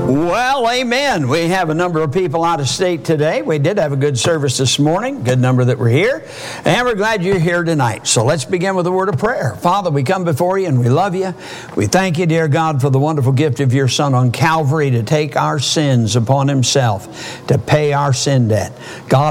Well, amen. We have a number of people out of state today. We did have a good service this morning, good number that were here, and we're glad you're here tonight. So let's begin with a word of prayer. Father, we come before you and we love you. We thank you, dear God, for the wonderful gift of your Son on Calvary to take our sins upon himself, to pay our sin debt. God,